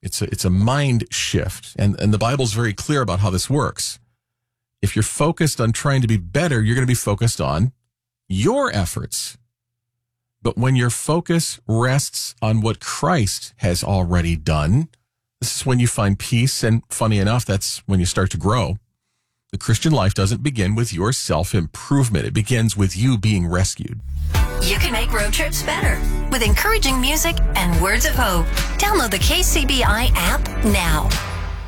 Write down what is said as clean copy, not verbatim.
It's a mind shift. And the Bible's very clear about how this works. If you're focused on trying to be better, you're going to be focused on your efforts. But when your focus rests on what Christ has already done, this is when you find peace. And funny enough, that's when you start to grow. The Christian life doesn't begin with your self-improvement. It begins with you being rescued. You can make road trips better with encouraging music and words of hope. Download the KCBI app now.